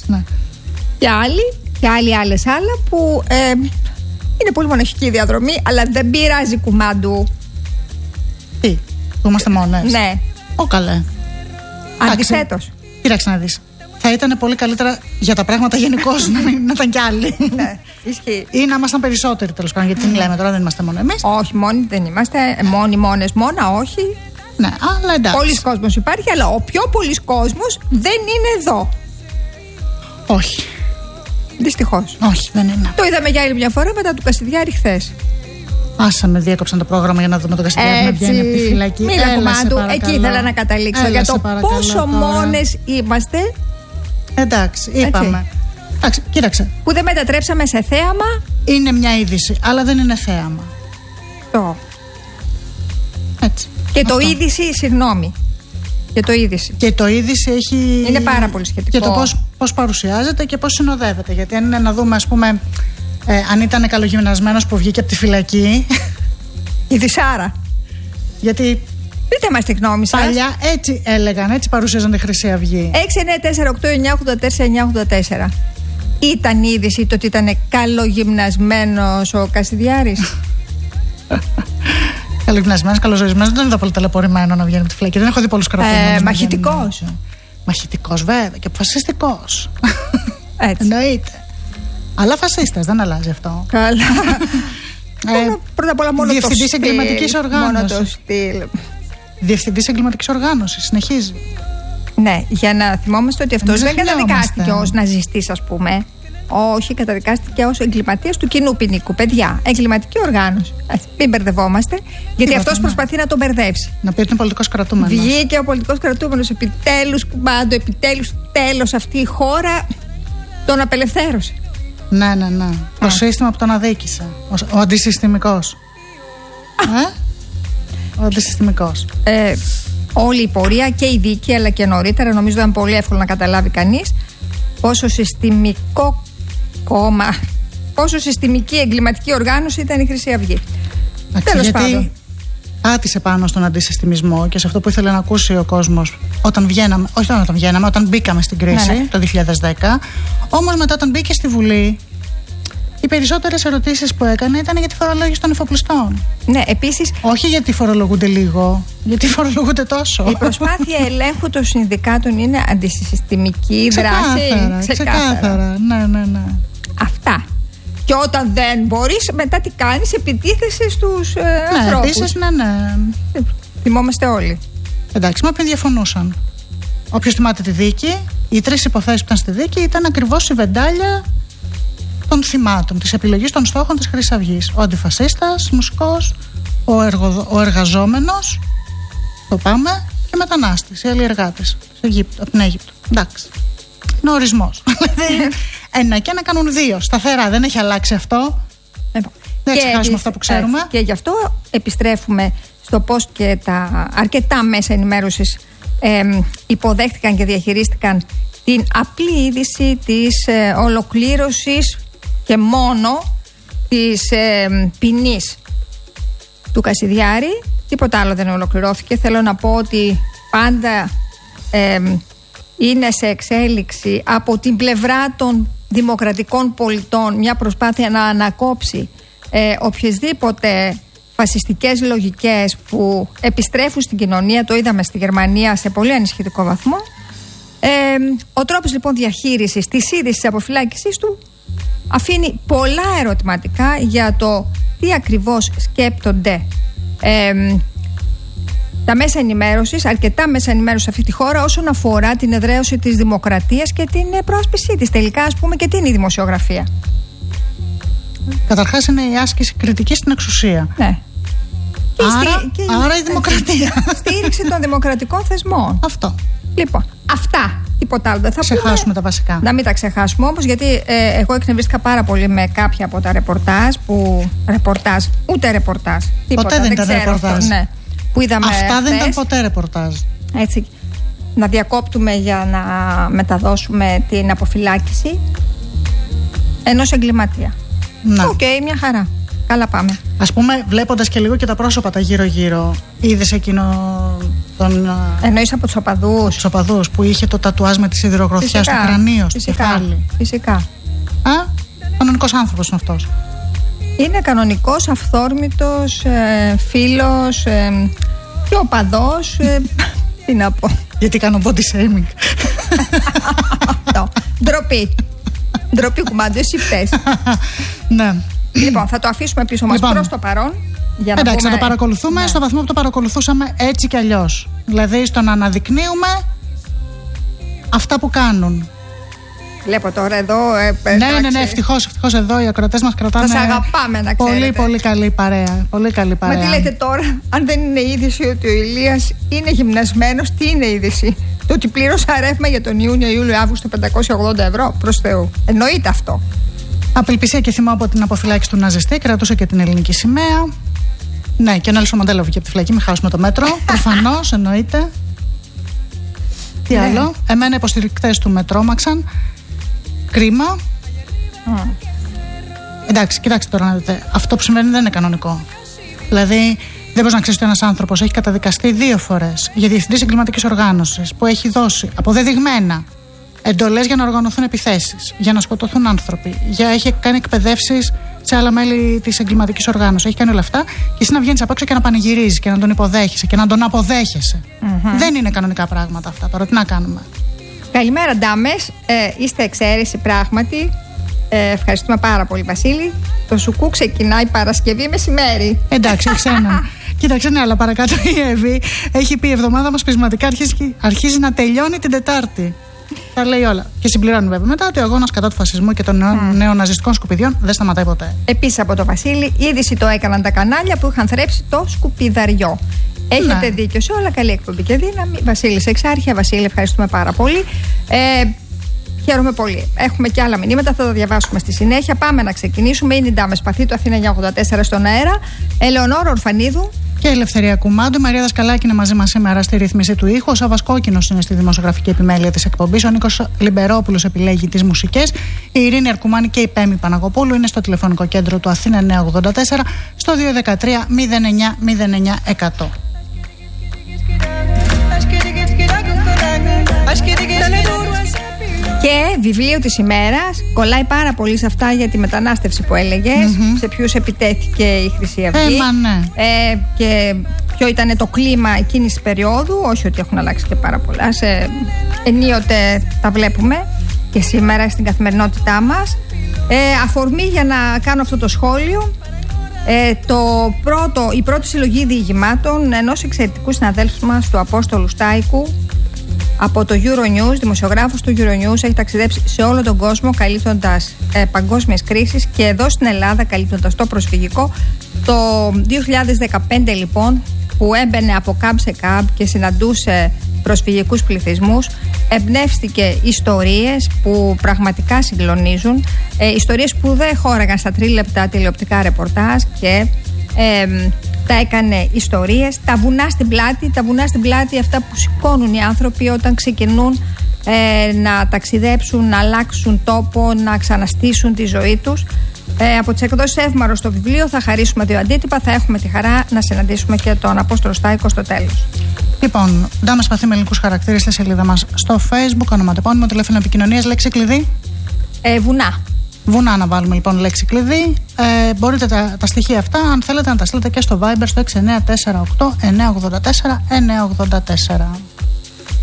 Ναι. Και άλλες που είναι πολύ μοναχική η διαδρομή, αλλά δεν πειράζει κουμάντου. Τι, που είμαστε μόνες? Ναι. Καλέ. Αντιθέτως. Κοίταξε να δεις. Θα ήταν πολύ καλύτερα για τα πράγματα γενικώς να ήταν κι άλλοι. Ναι, ισχύει. Ή να ήμασταν περισσότεροι, τέλος πάντων. Γιατί λέμε τώρα, δεν είμαστε μόνο εμείς. Όχι, μόνοι δεν είμαστε. Μόνα, όχι. Ναι, αλλά εντάξει. Πολύς κόσμος υπάρχει, αλλά ο πιο πολύς κόσμος δεν είναι εδώ. Όχι. Δυστυχώς. Όχι, δεν είναι. Το είδαμε για άλλη μια φορά μετά του Κασιδιάρη χθες. Άσε με, διέκοψαν το πρόγραμμα για να δούμε το Κασιδιάρη να βγαίνει από τη φυλακή. Μίλα κουμάντου, εκεί ήθελα να καταλήξω. Για το πόσο μόνες είμαστε. Εντάξει, είπαμε. Εντάξει, κοίταξε. Που δεν μετατρέψαμε σε θέαμα. Είναι μια είδηση, αλλά δεν είναι θέαμα. Έτσι. Και το είδηση, συγγνώμη. Και το είδηση έχει. Είναι πάρα πολύ σχετικό. Και το πώς παρουσιάζεται και πώς συνοδεύεται. Γιατί αν είναι να δούμε, ας πούμε, αν ήταν καλογυμνασμένος που βγήκε από τη φυλακή. Η Δυσάρα. Γιατί. Πείτε μας τη γνώμη σας. Παλιά έτσι έλεγαν, έτσι παρουσίαζαν τη Χρυσή Αυγή. 694-8-984. Ήταν είδηση το ότι ήταν καλογυμνασμένος ο Κασιδιάρης? Καλογυμνασμένος, καλοζωρισμένος. Δεν είδα πολύ ταλαιπωρημένο να βγαίνει από τη φυλακή. Δεν έχω δει πολλούς κρατούμενους. Μαχητικός. Μαχητικός, βέβαια, και φασιστικός. Έτσι. Εννοείται. Αλλά φασίστας, δεν αλλάζει αυτό. Καλά. Πρώτα απ' όλα μόνο το στυλ. Διευθυντής εγκληματικής οργάνωσης. Διευθυντής εγκληματικής οργάνωσης, συνεχίζει. Ναι, για να θυμόμαστε ότι αυτός δεν καταδικάστηκε ως ναζιστής, ας πούμε. Όχι, καταδικάστηκε ως εγκληματίας του κοινού ποινικού. Παιδιά, εγκληματική οργάνωση. Μην μπερδευόμαστε, γιατί αυτός προσπαθεί να τον μπερδεύσει. Να πει ότι είναι πολιτικός κρατούμενος. Βγήκε ο πολιτικός κρατούμενος, επιτέλους κουμπάντο, επιτέλους τέλος αυτή η χώρα τον απελευθέρωσε. Ναι. Το σύστημα που τον αδίκησε. Ο αντισυστημικός. Ο αντισυστημικός. Όλη η πορεία και η δίκη, αλλά και νωρίτερα, νομίζω ήταν πολύ εύκολο να καταλάβει κανείς πόσο συστημικό κόμμα, πόσο συστημική εγκληματική οργάνωση ήταν η Χρυσή Αυγή. Τέλος πάντων. Πάτησε πάνω στον αντισυστημισμό και σε αυτό που ήθελε να ακούσει ο κόσμος όταν βγαίναμε, όταν μπήκαμε στην κρίση το 2010. Όμως μετά όταν μπήκε στη Βουλή, οι περισσότερες ερωτήσεις που έκανε ήταν για τη φορολόγηση των εφοπλιστών. Ναι, επίσης. Όχι γιατί φορολογούνται λίγο, γιατί φορολογούνται τόσο. Η προσπάθεια ελέγχου των συνδικάτων είναι αντισυστημική δράση. Ξεκάθαρα. Ναι. Αυτά. Και όταν δεν μπορείς, μετά τι κάνεις? Επιτίθεσαι στους ανθρώπους. Επίσης, ναι. Θυμόμαστε όλοι. Εντάξει, μα όποιοι διαφωνούσαν. Όποιος θυμάται τη δίκη, οι 3 υποθέσεις που ήταν στη δίκη ήταν ακριβώς η βεντάλια των θυμάτων, της επιλογής των στόχων της Χρυσής Αυγής. Ο αντιφασίστας, μουσικός, ο εργαζόμενος, το πάμε, και μετανάστης, οι άλλοι εργάτες από την Αίγυπτο. Εντάξει. Είναι ο ορισμός. Ένα και ένα κάνουν 2. Σταθερά, δεν έχει αλλάξει αυτό. Δεν ξεχάσουμε αυτά που ξέρουμε. Και γι' αυτό επιστρέφουμε στο πώς και τα αρκετά μέσα ενημέρωσης υποδέχτηκαν και διαχειρίστηκαν την απλή είδηση της ολοκλήρωσης και μόνο της ποινής του Κασιδιάρη. Τίποτα άλλο δεν ολοκληρώθηκε. Θέλω να πω ότι πάντα είναι σε εξέλιξη από την πλευρά των δημοκρατικών πολιτών μια προσπάθεια να ανακόψει οποιασδήποτε φασιστικές λογικές που επιστρέφουν στην κοινωνία. Το είδαμε στη Γερμανία σε πολύ ανησυχητικό βαθμό. Ο τρόπος λοιπόν διαχείρισης της είδησης αποφυλάκησης του αφήνει πολλά ερωτηματικά για το τι ακριβώς σκέπτονται τα μέσα ενημέρωσης, αρκετά μέσα ενημέρωσης σε αυτή τη χώρα, όσον αφορά την εδραίωση της δημοκρατίας και την προάσπισή της. Τελικά, ας πούμε, και τι είναι η δημοσιογραφία? Καταρχάς είναι η άσκηση κριτικής στην εξουσία. Ναι. Άρα η δημοκρατία. Στήριξη των δημοκρατικών θεσμών. Αυτό. Λοιπόν, αυτά. Τίποτα άλλο δεν θα ξεχάσουμε τα βασικά. Να μην τα ξεχάσουμε όμως, γιατί εγώ εκνευρίστηκα πάρα πολύ με κάποια από τα ρεπορτάζ. Ούτε ρεπορτάζ. Τίποτα, ποτέ δεν ήταν ρεπορτάζ. Ναι, που είδαμε αυτά δεν ήταν ποτέ ρεπορτάζ. Έτσι. Να διακόπτουμε για να μεταδώσουμε την αποφυλάκηση ενός εγκληματία. Οκ, μια χαρά. Καλά πάμε. Ας πούμε, βλέποντας και λίγο και τα πρόσωπα τα γύρω-γύρω, είδες εκείνο τον. Εννοείς από τους οπαδούς? Τους οπαδούς που είχε το τατουάζ με τη σιδηρογροθιά στο κρανίο, στο κεφάλι. Φυσικά. Κανονικός άνθρωπος είναι αυτός. Είναι κανονικός, αυθόρμητος, φίλος και οπαδός. Τι να πω. Γιατί κάνω body shaming. Αυτό. Ντροπή κουμάντο, εσύ φταίς. Ναι. Λοιπόν, θα το αφήσουμε πίσω μας προς το παρόν. Εντάξει, θα το παρακολουθούμε στο βαθμό που το παρακολουθούσαμε έτσι κι αλλιώς. Δηλαδή στο να αναδεικνύουμε αυτά που κάνουν. Βλέπω τώρα εδώ. Ναι, ευτυχώς εδώ οι ακροατές μας κρατάνε. Θα σας αγαπάμε, να ξέρετε. Πολύ καλή παρέα. Πολύ καλή παρέα. Μα τι λέτε τώρα, αν δεν είναι είδηση ότι ο Ηλίας είναι γυμνασμένος, τι είναι είδηση? Το ότι πλήρωσα ρεύμα για τον Ιούνιο, Ιούλιο, Αύγουστο 580 ευρώ, προς Θεού. Εννοείται αυτό. Απελπισία και θυμό από την αποφυλάξη του ναζιστή, κρατούσε και την ελληνική σημαία. Ναι, και ο Νέλσον Μαντέλα βγήκε από τη φυλακή, μην χάσουμε το μέτρο. Προφανώς, εννοείται. Τι άλλο? Εμένα οι υποστηρικτές του με τρόμαξαν. Κρίμα. Εντάξει, κοιτάξτε τώρα να δείτε. Αυτό που συμβαίνει δεν είναι κανονικό. Δηλαδή, δεν μπορεί να ξέρει ότι ένας άνθρωπος έχει καταδικαστεί 2 φορές για διευθυντής εγκληματικής οργάνωσης που έχει δώσει αποδεδειγμένα εντολές για να οργανωθούν επιθέσεις, για να σκοτωθούν άνθρωποι, έχει κάνει εκπαιδεύσεις σε άλλα μέλη της εγκληματικής οργάνωσης. Έχει κάνει όλα αυτά και εσύ να βγαίνεις απ' έξω και να πανηγυρίζεις και να τον υποδέχεσαι και να τον αποδέχεσαι. Δεν είναι κανονικά πράγματα αυτά. Τώρα τι να κάνουμε. Καλημέρα, ντάμες. Είστε εξαίρεση πράγματι. Ευχαριστούμε πάρα πολύ, Βασίλη. Το σουκού ξεκινάει Παρασκευή μεσημέρι. Εντάξει, ξένα. Κοίταξε, ναι, αλλά παρακάτω η Εύη έχει πει η εβδομάδα μας πεισματικά αρχίζει να τελειώνει την Τετάρτη. Τα λέει όλα. Και συμπληρώνει βέβαια μετά ότι ο αγώνας κατά του φασισμού και των νεοναζιστικών σκουπιδιών δεν σταματάει ποτέ. Επίσης από το Βασίλη, είδηση το έκαναν τα κανάλια που είχαν θρέψει το σκουπιδαριό. Έχετε δίκιο σε όλα. Καλή εκπομπή και δύναμη. Βασίλης Εξάρχεια. Βασίλη, ευχαριστούμε πάρα πολύ. Χαίρομαι πολύ. Έχουμε και άλλα μηνύματα, θα τα διαβάσουμε στη συνέχεια. Πάμε να ξεκινήσουμε. Είναι η Ντάμες Παθήτου, Αθήνα 984 στον αέρα. Ελεονόρα Ορφανίδου. Και η Ελευθερία Κουμάντου. Μαρία Δασκαλάκη είναι μαζί μας σήμερα στη ρύθμιση του ήχου. Ο Σάββας Κόκκινος είναι στη δημοσιογραφική επιμέλεια της εκπομπής. Ο Νίκος Λιμπερόπουλος επιλέγει τις μουσικές. Η Ειρήνη Αρκουμάνη και η Πέμη Παναγοπούλου είναι στο τηλεφωνικό κέντρο του Αθήνα 984 στο 213 09 100. Και βιβλίο της ημέρας, κολλάει πάρα πολύ σε αυτά για τη μετανάστευση που έλεγες, σε ποιους επιτέθηκε η Χρυσή Αυγή, και ποιο ήταν το κλίμα εκείνης της περίοδου, όχι ότι έχουν αλλάξει και πάρα πολλά, ενίοτε τα βλέπουμε και σήμερα στην καθημερινότητά μας. Αφορμή για να κάνω αυτό το σχόλιο, η πρώτη συλλογή διηγημάτων ενός εξαιρετικού συναδέλφου μας, του Απόστολου Στάικου, από το Euronews, δημοσιογράφος του Euronews, έχει ταξιδέψει σε όλο τον κόσμο καλύπτοντας παγκόσμιες κρίσεις και εδώ στην Ελλάδα καλύπτοντας το προσφυγικό. Το 2015 λοιπόν, που έμπαινε από κάμπ σε κάμπ και συναντούσε προσφυγικούς πληθυσμούς, εμπνεύστηκε ιστορίες που πραγματικά συγκλονίζουν, ιστορίες που δεν χώραγαν στα τρίλεπτα τηλεοπτικά ρεπορτάζ και τα έκανε ιστορίες, τα βουνά στην πλάτη, αυτά που σηκώνουν οι άνθρωποι όταν ξεκινούν να ταξιδέψουν, να αλλάξουν τόπο, να ξαναστήσουν τη ζωή τους. Από τις εκδόσεις Εύμαρο στο βιβλίο θα χαρίσουμε 2 αντίτυπα, θα έχουμε τη χαρά να συναντήσουμε και τον Απόστολο Στάικο στο τέλος. Λοιπόν, Ντάμες Παθή με ελληνικούς χαρακτήρες στη σελίδα μας στο Facebook, ονοματεπώνυμο, τηλέφωνο επικοινωνίας, λέξη κλειδί. Βουνά να βάλουμε λοιπόν λέξη κλειδί. Μπορείτε τα στοιχεία αυτά, αν θέλετε, να τα στείλετε και στο Viber στο 6948 984 984.